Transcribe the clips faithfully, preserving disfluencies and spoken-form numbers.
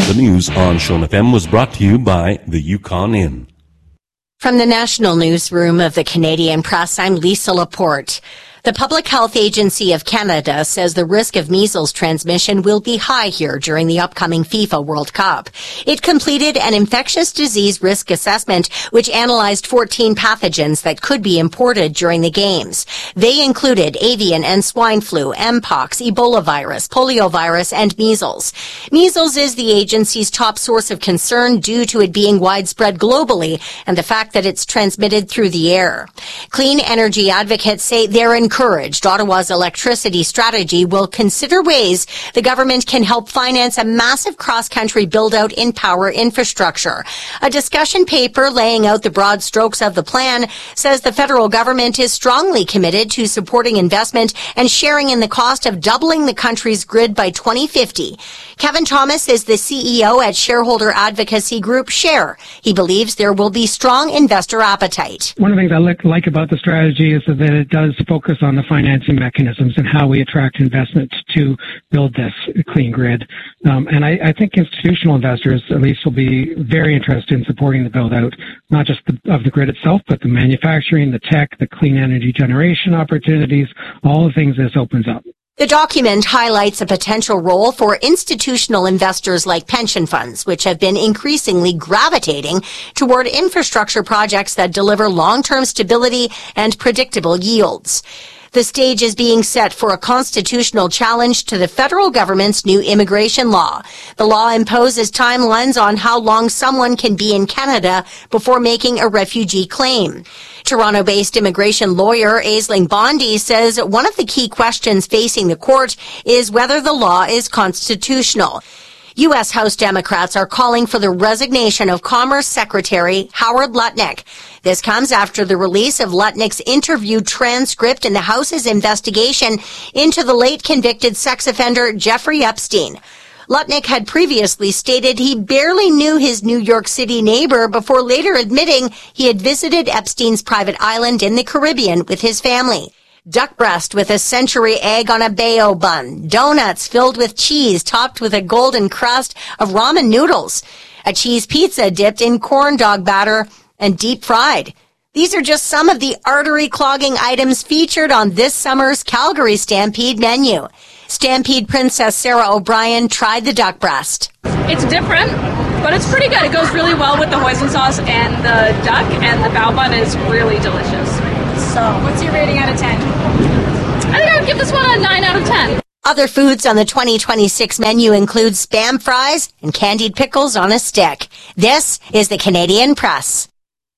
The news on Shone F M was brought to you by the Yukon Inn. From the National Newsroom of the Canadian Press, I'm Lisa Laporte. The Public Health Agency of Canada says the risk of measles transmission will be high here during the upcoming FIFA World Cup. It completed an infectious disease risk assessment which analyzed fourteen pathogens that could be imported during the games. They included avian and swine flu, Mpox, Ebola virus, poliovirus, and measles. Measles is the agency's top source of concern due to it being widespread globally and the fact that it's transmitted through the air. Clean energy advocates say they're encouraged Ottawa's electricity strategy will consider ways the government can help finance a massive cross-country build-out in power infrastructure. A discussion paper laying out the broad strokes of the plan says the federal government is strongly committed to supporting investment and sharing in the cost of doubling the country's grid by twenty fifty. Kevin Thomas is the C E O at shareholder advocacy group Share. He believes there will be strong investor appetite. One of the things I like about the strategy is that it does focus on the financing mechanisms and how we attract investment to build this clean grid. Um, and I, I think institutional investors, at least, will be very interested in supporting the build-out, not just the, of the grid itself, but the manufacturing, the tech, the clean energy generation opportunities, all the things this opens up. The document highlights a potential role for institutional investors like pension funds, which have been increasingly gravitating toward infrastructure projects that deliver long-term stability and predictable yields. The stage is being set for a constitutional challenge to the federal government's new immigration law. The law imposes timelines on how long someone can be in Canada before making a refugee claim. Toronto-based immigration lawyer Aisling Bondi says one of the key questions facing the court is whether the law is constitutional. U S House Democrats are calling for the resignation of Commerce Secretary Howard Lutnick. This comes after the release of Lutnick's interview transcript in the House's investigation into the late convicted sex offender Jeffrey Epstein. Lutnick had previously stated he barely knew his New York City neighbor before later admitting he had visited Epstein's private island in the Caribbean with his family. Duck breast with a century egg on a Bayo bun, donuts filled with cheese topped with a golden crust of ramen noodles, a cheese pizza dipped in corn dog batter, and deep fried. These are just some of the artery-clogging items featured on this summer's Calgary Stampede menu. Stampede Princess Sarah O'Brien tried the duck breast. It's different, but it's pretty good. It goes really well with the hoisin sauce and the duck, and the bao bun is really delicious. So, what's your rating out of ten? I think I would give this one a nine out of ten. Other foods on the twenty twenty-six menu include Spam fries and candied pickles on a stick. This is the Canadian Press.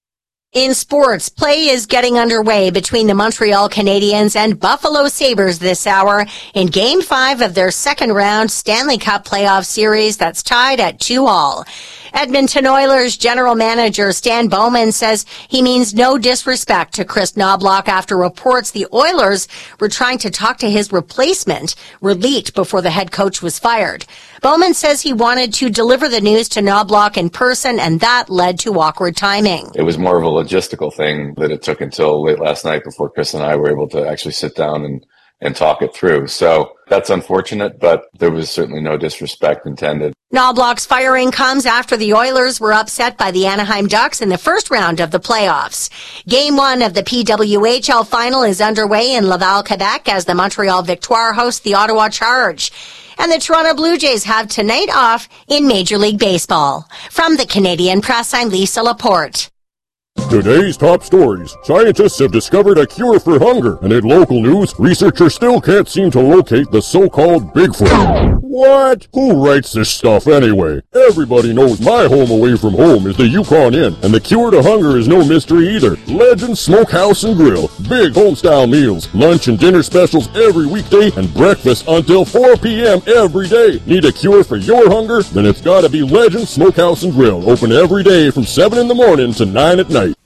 In sports, play is getting underway between the Montreal Canadiens and Buffalo Sabres this hour in Game five of their second round Stanley Cup playoff series that's tied at two all. Edmonton Oilers general manager Stan Bowman says he means no disrespect to Chris Knobloch after reports the Oilers were trying to talk to his replacement were leaked before the head coach was fired. Bowman says he wanted to deliver the news to Knobloch in person, and that led to awkward timing. It was more of a logistical thing that it took until late last night before Chris and I were able to actually sit down and, and talk it through. So that's unfortunate, but there was certainly no disrespect intended. Knobloch's firing comes after the Oilers were upset by the Anaheim Ducks in the first round of the playoffs. Game one of the P W H L final is underway in Laval, Quebec, as the Montreal Victoire hosts the Ottawa Charge. And the Toronto Blue Jays have tonight off in Major League Baseball. From the Canadian Press, I'm Lisa Laporte. Today's top stories. Scientists have discovered a cure for hunger, and in local news, researchers still can't seem to locate the so-called Bigfoot. What? Who writes this stuff anyway? Everybody knows my home away from home is the Yukon Inn, and the cure to hunger is no mystery either. Legend Smokehouse and Grill. Big home-style meals, lunch and dinner specials every weekday, and breakfast until four p.m. every day. Need a cure for your hunger? Then it's gotta be Legend Smokehouse and Grill, open every day from seven in the morning to nine at night.